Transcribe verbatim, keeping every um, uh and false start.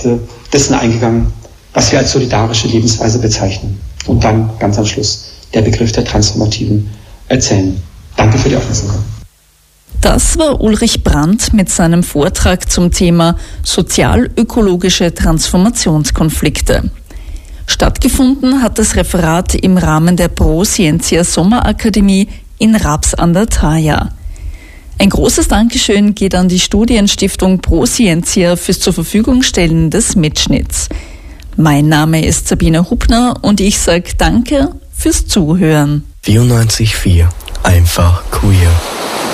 Aspekte dessen eingegangen, was wir als solidarische Lebensweise bezeichnen. Und dann ganz am Schluss der Begriff der transformativen Erzählen. Danke für die Aufmerksamkeit. Das war Ulrich Brandt mit seinem Vortrag zum Thema sozial-ökologische Transformationskonflikte. Stattgefunden hat das Referat im Rahmen der ProScientia Sommerakademie in Raps an der Thaya. Ein großes Dankeschön geht an die Studienstiftung ProScientia fürs zur Verfügung stellen des Mitschnitts. Mein Name ist Sabine Hubner und ich sage Danke fürs Zuhören. vierundneunzig Komma vier Einfach queer.